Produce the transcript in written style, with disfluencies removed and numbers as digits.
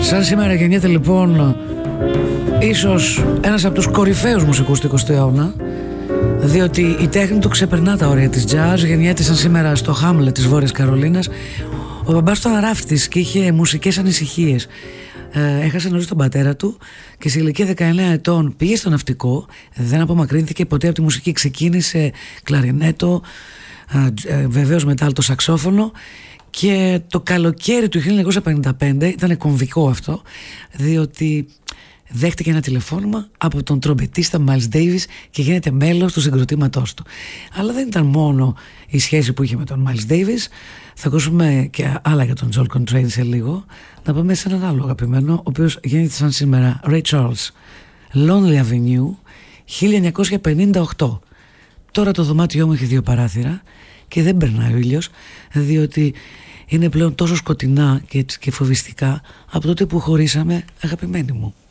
Σαν σήμερα γεννιέται λοιπόν ίσως ένας από τους κορυφαίους μουσικούς του 20ου αιώνα, διότι η τέχνη του ξεπερνά τα όρια της jazz. Γεννιέται σαν σήμερα στο Χάμλετ της Βόρειας Καρολίνας. Ο μπαμπάς του ραύτης και είχε μουσικές ανησυχίες. Έχασε νωρίς τον πατέρα του και σε ηλικία 19 ετών πήγε στο ναυτικό. Δεν απομακρύνθηκε ποτέ από τη μουσική. Ξεκίνησε κλαρινέτο, βεβαίως μετά το σαξόφωνο. Και το καλοκαίρι του 1955 ήταν κομβικό αυτό, διότι δέχτηκε ένα τηλεφώνημα από τον τρομπετίστα Miles Davis και γίνεται μέλος του συγκροτήματός του. Αλλά δεν ήταν μόνο η σχέση που είχε με τον Miles Davis. Θα ακούσουμε και άλλα για τον John Coltrane σε λίγο. Να πάμε σε έναν άλλο αγαπημένο, ο οποίος γίνεται σαν σήμερα, Ray Charles, Lonely Avenue, 1958. Τώρα το δωμάτιό μου έχει 2 παράθυρα και δεν περνάει ο ήλιος, διότι είναι πλέον τόσο σκοτεινά και φοβιστικά από τότε που χωρίσαμε, αγαπημένοι μου.